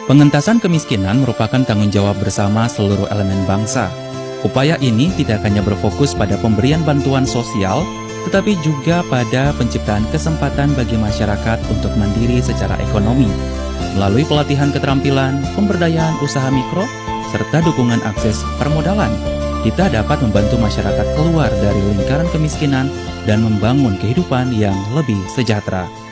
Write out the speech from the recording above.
Pengentasan kemiskinan merupakan tanggung jawab bersama seluruh elemen bangsa. Upaya ini tidak hanya berfokus pada pemberian bantuan sosial, tetapi juga pada penciptaan kesempatan bagi masyarakat untuk mandiri secara ekonomi. Melalui pelatihan keterampilan, pemberdayaan usaha mikro, serta dukungan akses permodalan, kita dapat membantu masyarakat keluar dari lingkaran kemiskinan dan membangun kehidupan yang lebih sejahtera.